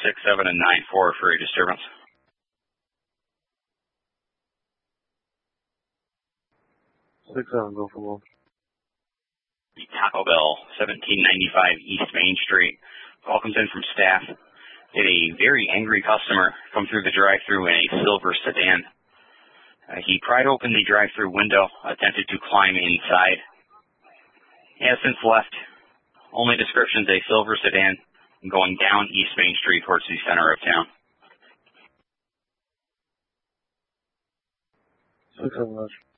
67 and 94 for a disturbance. 67, go for one. Taco Bell, 1795 East Main Street. Call comes in from staff. Had a very angry customer come through the drive-thru in a silver sedan. He pried open the drive-thru window, attempted to climb inside. He has since left. Only descriptions: a silver sedan going down East Main Street towards the center of town. 67,